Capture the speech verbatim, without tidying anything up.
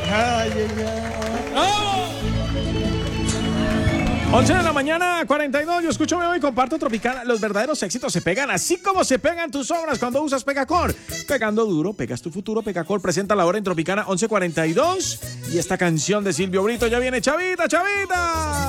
Ay, ay, ay. ¡Oh! once de la mañana, cuarenta y dos. Yo escucho, me voy y comparto Tropicana. Los verdaderos éxitos se pegan así como se pegan tus obras cuando usas Pegacor. Pegando duro, pegas tu futuro. Pegacor presenta la hora en Tropicana once cuarenta y dos. Y esta canción de Silvio Brito ya viene, Chavita, Chavita.